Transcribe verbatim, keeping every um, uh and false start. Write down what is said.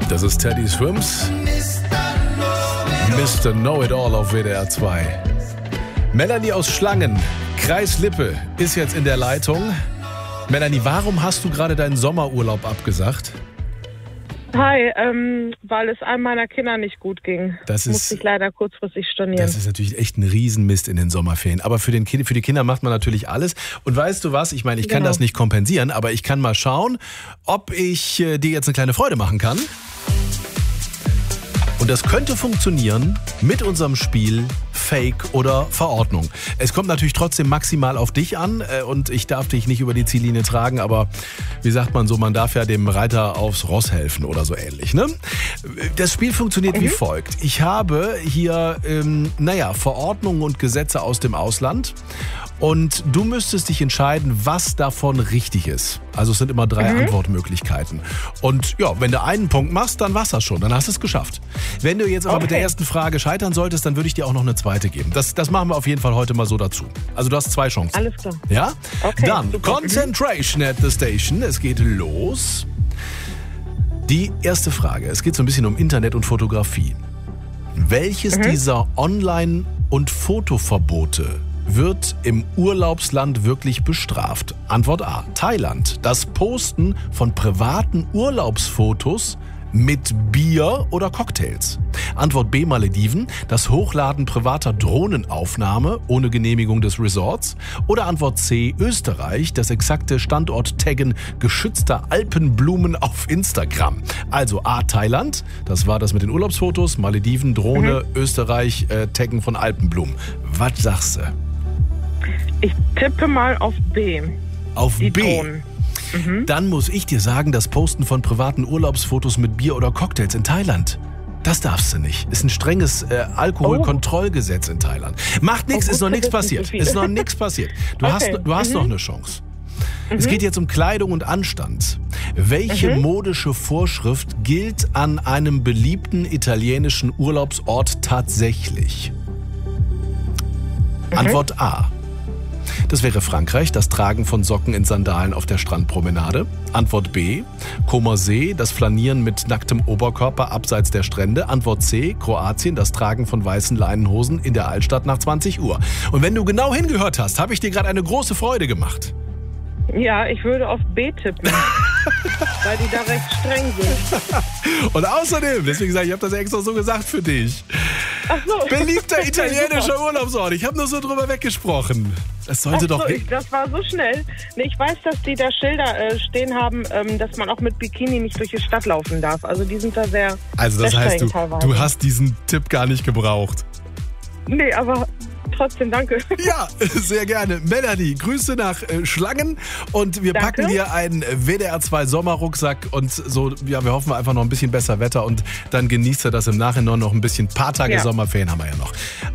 Das ist Teddy Swims. Mister Know-It-All auf W D R zwei. Melanie aus Schlangen, Kreis Lippe, ist jetzt in der Leitung. Melanie, warum hast du gerade deinen Sommerurlaub abgesagt? Hi, ähm, weil es einem meiner Kinder nicht gut ging. Das ist, musste ich leider kurzfristig stornieren. Das ist natürlich echt ein Riesenmist in den Sommerferien. Aber für, den kind, für die Kinder macht man natürlich alles. Und weißt du was? Ich meine, ich kann Genau. das nicht kompensieren, aber ich kann mal schauen, ob ich äh, dir jetzt eine kleine Freude machen kann. Und das könnte funktionieren mit unserem Spiel Fake oder Verordnung. Es kommt natürlich trotzdem maximal auf dich an äh, und ich darf dich nicht über die Ziellinie tragen, aber wie sagt man so, man darf ja dem Reiter aufs Ross helfen oder so ähnlich, ne? Das Spiel funktioniert mhm. wie folgt. Ich habe hier, ähm, naja, Verordnungen und Gesetze aus dem Ausland und du müsstest dich entscheiden, was davon richtig ist. Also es sind immer drei mhm. Antwortmöglichkeiten. Und ja, wenn du einen Punkt machst, dann war's das schon, dann hast du es geschafft. Wenn du jetzt aber okay. mit der ersten Frage scheitern solltest, dann würde ich dir auch noch eine zweite geben. Das, das machen wir auf jeden Fall heute mal so dazu. Also du hast zwei Chancen. Alles klar. Ja? Okay, dann super. Concentration at the Station. Es geht los. Die erste Frage. Es geht so ein bisschen um Internet und Fotografie. Welches mhm. dieser Online- und Fotoverbote wird im Urlaubsland wirklich bestraft? Antwort A. Thailand. Das Posten von privaten Urlaubsfotos mit Bier oder Cocktails. Antwort B. Malediven. Das Hochladen privater Drohnenaufnahme ohne Genehmigung des Resorts. Oder Antwort C. Österreich. Das exakte Standort-Taggen geschützter Alpenblumen auf Instagram. Also A. Thailand. Das war das mit den Urlaubsfotos. Malediven, Drohne, mhm. Österreich, äh, Taggen von Alpenblumen. Was sagst du? Ich tippe mal auf B. Auf Die B. Drohnen. Mhm. Dann muss ich dir sagen, das Posten von privaten Urlaubsfotos mit Bier oder Cocktails in Thailand, das darfst du nicht. Ist ein strenges äh, Alkoholkontrollgesetz in Thailand. Macht nichts, oh, ist noch nichts so passiert. Ist noch nichts passiert. Du okay. hast, du hast mhm. noch eine Chance. Mhm. Es geht jetzt um Kleidung und Anstand. Welche mhm. modische Vorschrift gilt an einem beliebten italienischen Urlaubsort tatsächlich? Mhm. Antwort A. Das wäre Frankreich, das Tragen von Socken in Sandalen auf der Strandpromenade. Antwort B, Comersee, das Flanieren mit nacktem Oberkörper abseits der Strände. Antwort C, Kroatien, das Tragen von weißen Leinenhosen in der Altstadt nach zwanzig Uhr. Und wenn du genau hingehört hast, habe ich dir gerade eine große Freude gemacht. Ja, ich würde auf B tippen, weil die da recht streng sind. Und außerdem, deswegen sage ich, ich habe das extra so gesagt für dich. Ach so. Beliebter italienischer Urlaubsort. Ich habe nur so drüber weggesprochen. Das sollte Ach so, doch... ich, das war so schnell. Nee, ich weiß, dass die da Schilder äh, stehen haben, ähm, dass man auch mit Bikini nicht durch die Stadt laufen darf. Also die sind da sehr Also das sehr heißt, du, teilweise. du hast diesen Tipp gar nicht gebraucht. Nee, aber trotzdem danke. Ja, sehr gerne. Melanie, Grüße nach äh, Schlangen und wir Danke. packen dir einen W D R zwei Sommerrucksack und so, ja, wir hoffen einfach noch ein bisschen besser Wetter und dann genießt ihr das im Nachhinein noch ein bisschen. Ein paar Tage Ja. Sommerferien haben wir ja noch.